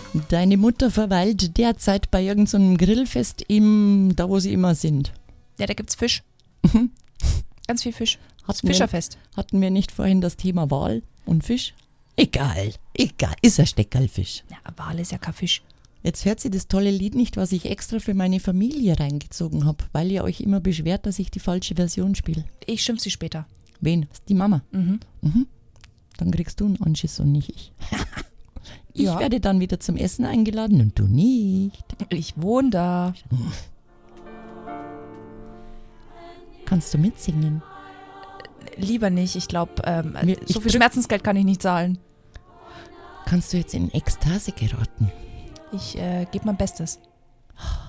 Deine Mutter verweilt derzeit bei irgendeinem so einem Grillfest da wo sie immer sind. Ja, da gibt's Fisch. Ganz viel Fisch. Fischerfest. Hatten wir nicht vorhin das Thema Wal und Fisch? Egal, ist ein Steckerlfisch. Ja, Wal ist ja kein Fisch. Jetzt hört sie das tolle Lied nicht, was ich extra für meine Familie reingezogen habe, weil ihr euch immer beschwert, dass ich die falsche Version spiele. Ich schimpf sie später. Wen? Die Mama? Mhm. Dann kriegst du einen Anschiss und nicht ich. Ich Ja. werde dann wieder zum Essen eingeladen und du nicht. Ich wohne da. Kannst du mitsingen? Lieber nicht. Ich glaube, Ich so viel Schmerzensgeld kann ich nicht zahlen. Kannst du jetzt in Ekstase geraten? Ich gebe mein Bestes.